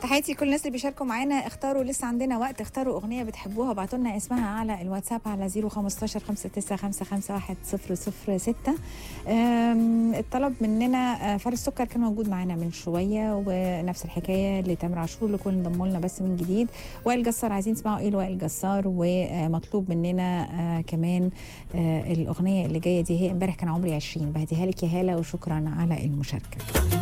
تحياتي كل الناس اللي بيشاركوا معانا. اختاروا، لسه عندنا وقت، اختاروا اغنيه بتحبوها وابعتوا لنا اسمها على الواتساب على 015 595510006. الطلب مننا فارس السكر كان موجود معانا من شويه، ونفس الحكايه لتامر عاشور لكل انضموا لنا بس من جديد. وائل جسار، عايزين تسمعوا ايه لوائل جسار؟ ومطلوب مننا كمان الاغنيه اللي جايه دي، هي امبارح كان عمري 20، بهديها لك يا هاله، وشكرا على المشاركه.